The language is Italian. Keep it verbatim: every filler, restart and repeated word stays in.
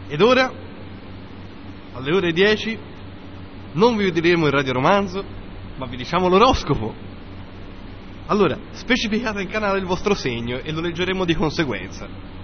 Ed ora, alle ore dieci, non vi diremo il radioromanzo, ma vi diciamo l'oroscopo. Allora, specificate il canale del vostro segno e lo leggeremo di conseguenza.